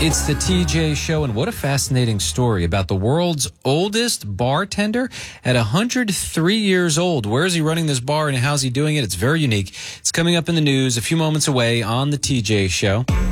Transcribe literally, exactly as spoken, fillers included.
It's the T J Show, and what a fascinating story about the world's oldest bartender at one hundred three years old. Where is he running this bar, and how's he doing it? It's very unique. It's coming up in the news a few moments away on the T J Show.